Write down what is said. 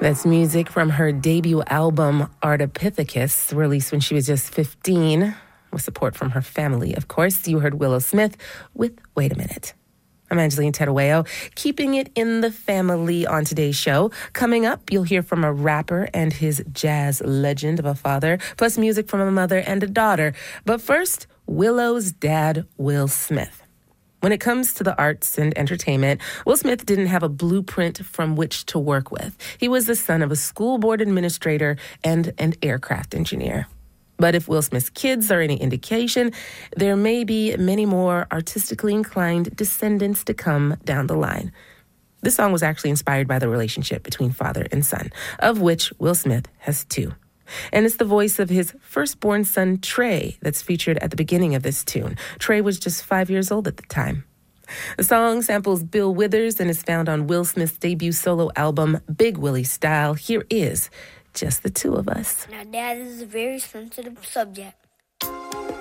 That's music from her debut album, Ardipithecus, released when she was just 15, with support from her family, of course. You heard Willow Smith with Wait a Minute. I'm Angeline Terueo, keeping it in the family on today's show. Coming up, you'll hear from a rapper and his jazz legend of a father, plus music from a mother and a daughter. But first, Willow's dad, Will Smith. When it comes to the arts and entertainment, Will Smith didn't have a blueprint from which to work with. He was the son of a school board administrator and an aircraft engineer. But if Will Smith's kids are any indication, there may be many more artistically inclined descendants to come down the line. This song was actually inspired by the relationship between father and son, of which Will Smith has two. And it's the voice of his firstborn son, Trey, that's featured at the beginning of this tune. Trey was just 5 years old at the time. The song samples Bill Withers and is found on Will Smith's debut solo album, Big Willie Style. Here is Just the Two of Us. Now, Dad, this is a very sensitive subject.